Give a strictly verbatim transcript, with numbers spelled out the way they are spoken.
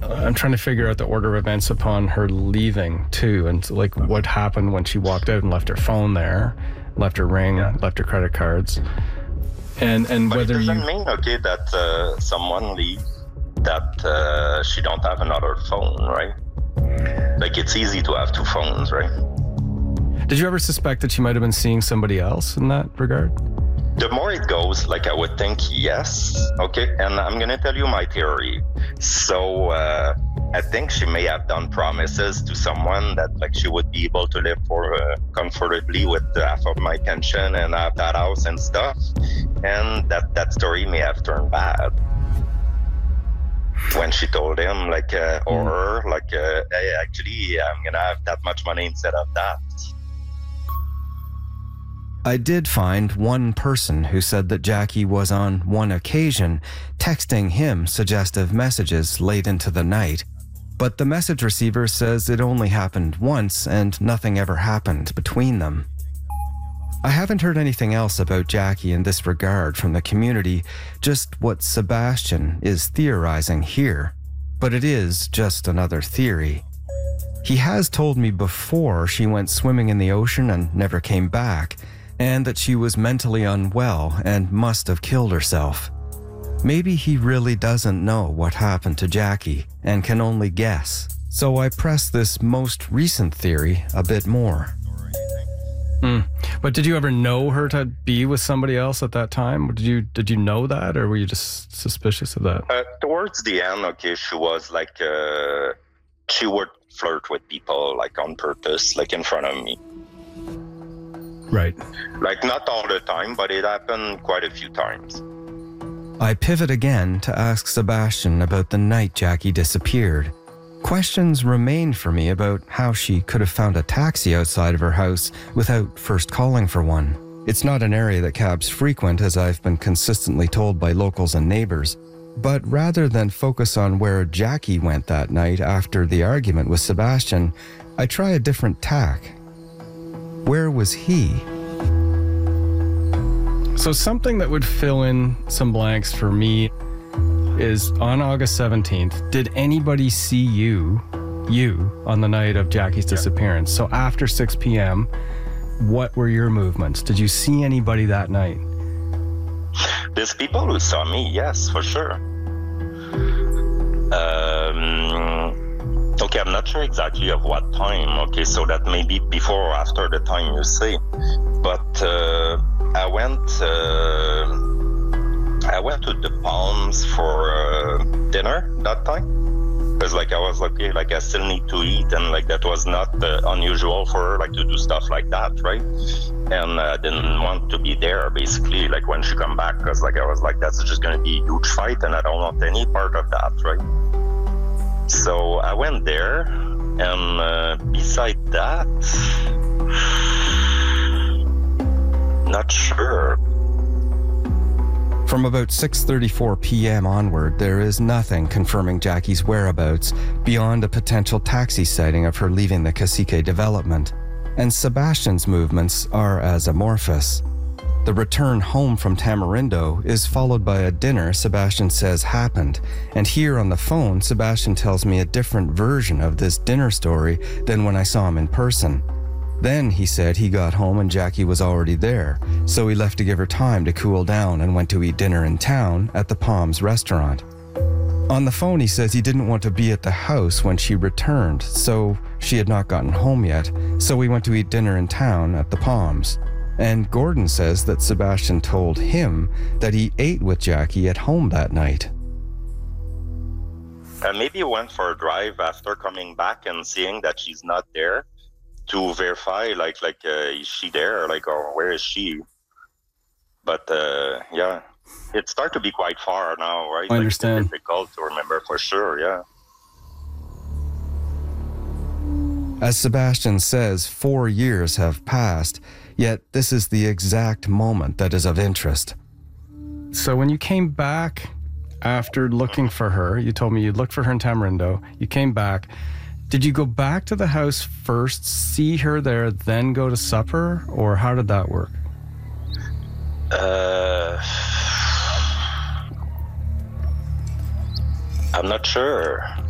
I'm trying to figure out the order of events upon her leaving too, and like what happened when she walked out and left her phone there, left her ring, yeah. left her credit cards, and and but whether it doesn't you mean okay that uh, someone leave that uh, she don't have another phone, right? Like it's easy to have two phones, right? Did you ever suspect that she might have been seeing somebody else in that regard? The more it goes, like I would think yes, okay, and I'm gonna tell you my theory. So uh, I think she may have done promises to someone that like she would be able to live for uh, comfortably with half of my pension and have that house and stuff, and that that story may have turned bad when she told him like uh, or her like uh, hey, actually I'm gonna have that much money instead of that. I did find one person who said that Jackie was on one occasion texting him suggestive messages late into the night, but the message receiver says it only happened once and nothing ever happened between them. I haven't heard anything else about Jackie in this regard from the community, just what Sebastian is theorizing here, but it is just another theory. He has told me before she went swimming in the ocean and never came back, and that she was mentally unwell and must have killed herself. Maybe he really doesn't know what happened to Jackie and can only guess, so I press this most recent theory a bit more. Mm. But did you ever know her to be with somebody else at that time? Did you did you know that, or were you just suspicious of that? Uh, towards the end, okay, she was like, uh, she would flirt with people like on purpose, like in front of me. Right. Like not all the time, but it happened quite a few times. I pivot again to ask Sebastian about the night Jackie disappeared. Questions remain for me about how she could have found a taxi outside of her house without first calling for one. It's not an area that cabs frequent, as I've been consistently told by locals and neighbors. But rather than focus on where Jackie went that night after the argument with Sebastian, I try a different tack. Where was he? So something that would fill in some blanks for me is on August seventeenth, did anybody see you, you, on the night of Jackie's disappearance? So after six p.m., what were your movements? Did you see anybody that night? There's people who saw me, yes, for sure. Um... Okay, I'm not sure exactly of what time, okay, so that may be before or after the time you say. But uh, I went uh, I went to the Palms for uh, dinner that time. Because like I was like, okay, like I still need to eat, and like that was not uh, unusual for her like to do stuff like that, right? And I didn't want to be there basically, like when she come back, because like I was like, that's just gonna be a huge fight, and I don't want any part of that, right? So I went there, and uh, beside that, not sure. From about six thirty-four p.m. onward, there is nothing confirming Jackie's whereabouts beyond a potential taxi sighting of her leaving the Cacique development, and Sebastian's movements are as amorphous. The return home from Tamarindo is followed by a dinner Sebastian says happened, and here on the phone, Sebastian tells me a different version of this dinner story than when I saw him in person. Then he said he got home and Jackie was already there, so he left to give her time to cool down and went to eat dinner in town at the Palms restaurant. On the phone, he says he didn't want to be at the house when she returned, so she had not gotten home yet, so we went to eat dinner in town at the Palms. And Gordon says that Sebastian told him that he ate with Jackie at home that night. Uh, maybe went for a drive after coming back and seeing that she's not there to verify, like, like uh, is she there? Like, or where is she? But uh, yeah, it starts to be quite far now, right? I understand. It's difficult to remember for sure, yeah. As Sebastian says, four years have passed, yet this is the exact moment that is of interest. So when you came back after looking for her, you told me you looked for her in Tamarindo, you came back. Did you go back to the house first, see her there, then go to supper? Or how did that work? Uh, I'm not sure.